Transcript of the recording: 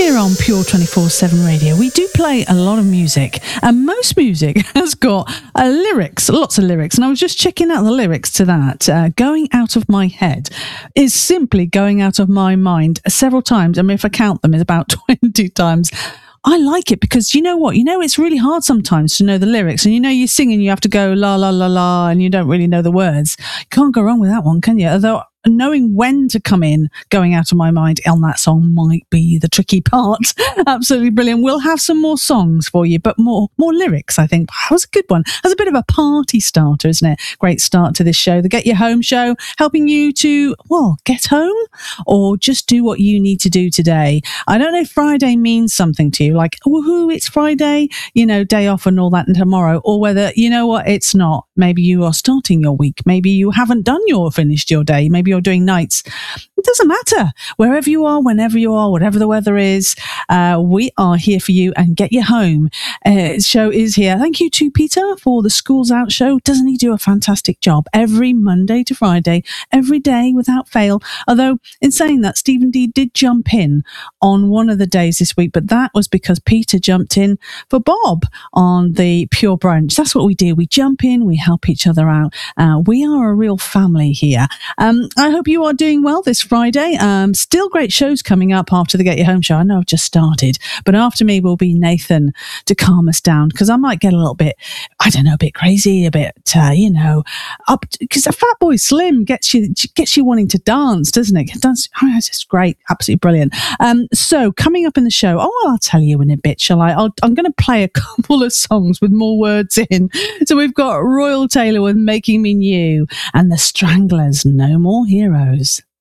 Here on Pure 24/7 Radio, we do play a lot of music, and most music has got lyrics, lots of lyrics. And I was just checking out the lyrics to that. Going out of my head is simply going out of my mind several times. I mean, if I count them, it's about 20 times. I like it because you know what? You know, it's really hard sometimes to know the lyrics. And you know, you sing and you have to go la, la, la, la, and you don't really know the words. You can't go wrong with that one, can you? Although knowing when to come in, going out of my mind on that song might be the tricky part. Absolutely brilliant. We'll have some more songs for you, but more lyrics, I think. That was a good one. That's a bit of a party starter, isn't it? Great start to this show. The Get You Home show, helping you to, well, get home or just do what you need to do today. I don't know if Friday means something to you, like, woohoo, it's Friday, you know, day off and all that, and tomorrow, or whether, you know what, it's not. Maybe you are starting your week. Maybe you haven't finished your day. Maybe you're doing nights. It doesn't matter. Wherever you are, whenever you are, whatever the weather is, we are here for you and Get You Home. Show is here. Thank you to Peter for the Schools Out show. Doesn't he do a fantastic job every Monday to Friday, every day without fail? Although, in saying that, Stephen D did jump in on one of the days this week, but that was because Peter jumped in for Bob on the Pure Brunch. That's what we do. We jump in, we help each other out. We are a real family here. I hope you are doing well this Friday. Still great shows coming up after the Get You Home show. I know I've just started, but after me will be Nathan to calm us down, because I might get a little bit, I don't know, a bit crazy, a bit, up, because a Fat Boy Slim gets you wanting to dance, doesn't it? Dance, it's just great, absolutely brilliant. So coming up in the show, I'll tell you in a bit, shall I? I'm going to play a couple of songs with more words in. So we've got Royal Taylor with Making Me New and the Stranglers, No More Heroes.